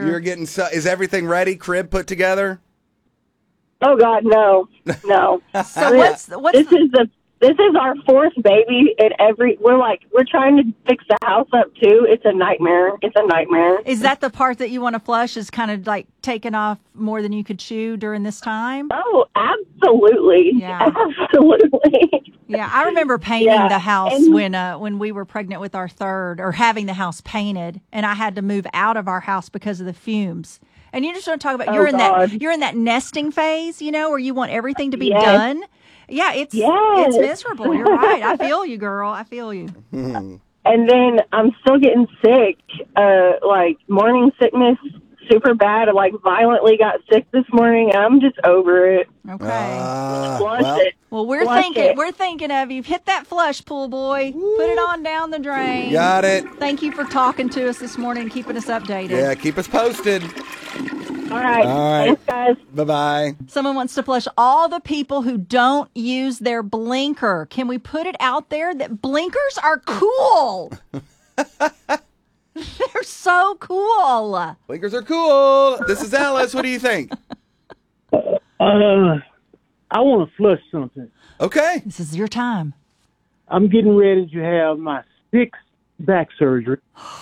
You're getting is everything ready? Crib put together? Oh God, no. So This is our fourth baby, and we're trying to fix the house up too. It's a nightmare. Is that the part that you want to flush? Is kind of like taking off more than you could chew during this time? Oh, absolutely. Yeah. Absolutely. Yeah, I remember painting the house when we were pregnant with our third, or having the house painted, and I had to move out of our house because of the fumes. And you just want to talk about you're in that nesting phase, where you want everything to be done. Yeah, it's miserable. You're right. I feel you, girl. I feel you. And then I'm still getting sick, morning sickness, super bad. I violently got sick this morning. I'm just over it. Okay. Flush it. Well, we're thinking of you. Hit that flush, pool boy. Put it on down the drain. Got it. Thank you for talking to us this morning and keeping us updated. Yeah, keep us posted. All right. Thanks, guys. Bye-bye. Someone wants to flush all the people who don't use their blinker. Can we put it out there that blinkers are cool? They're so cool. Blinkers are cool. This is Alice. What do you think? I want to flush something. Okay. This is your time. I'm getting ready to have my 6th back surgery.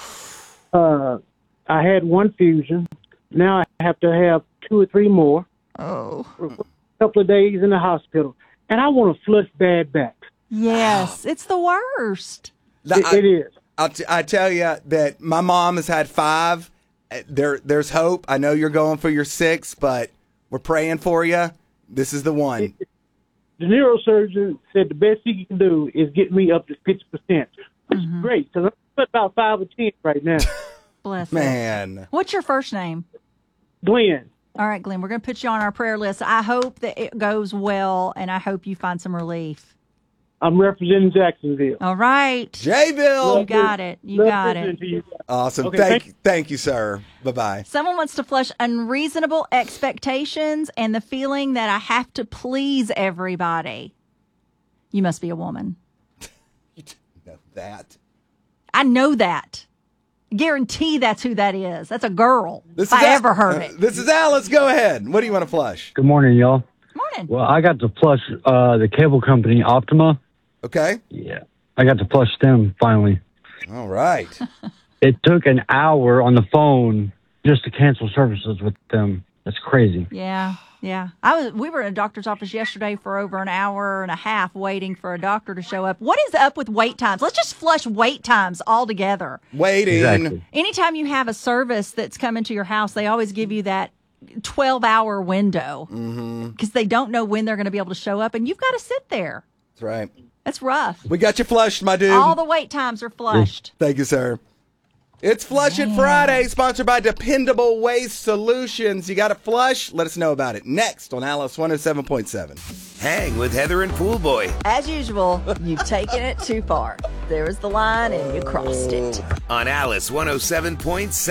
I had one fusion. Now I have to have 2 or 3 more. Oh. For a couple of days in the hospital. And I want to flush bad backs. Yes, it's the worst. It is. I tell you that my mom has had 5. There's hope. I know you're going for your 6th, but we're praying for you. This is the one. The neurosurgeon said the best he can do is get me up to 50%, which is great, because I'm at about 5 or 10 right now. Bless Man. it. What's your first name? Glenn. All right, Glenn, we're going to put you on our prayer list. I hope that it goes well, and I hope you find some relief. I'm representing Jacksonville. All right. J-Bill. You got it. You got it. Awesome. Okay, thank you, sir. Bye-bye. Someone wants to flush unreasonable expectations and the feeling that I have to please everybody. You must be a woman. You know that. I know that. Guarantee that's who that is. That's a girl. If I ever heard it. This is Alice. Go ahead. What do you want to flush? Good morning, y'all. Morning. Well, I got to flush the cable company Optima. Okay. Yeah. I got to flush them finally. All right. It took an hour on the phone just to cancel services with them. That's crazy. Yeah. We were in a doctor's office yesterday for over an hour and a half waiting for a doctor to show up. What is up with wait times? Let's just flush wait times altogether. Waiting. Exactly. Anytime you have a service that's coming to your house, they always give you that 12-hour window because they don't know when they're going to be able to show up, and you've got to sit there. That's right. That's rough. We got you flushed, my dude. All the wait times are flushed. Thank you, sir. It's Flush It Friday, sponsored by Dependable Waste Solutions. You got to flush? Let us know about it. Next on Alice 107.7. Hang with Heather and Pool Boy As usual, you've taken it too far. There was the line and you crossed it. on Alice 107.7.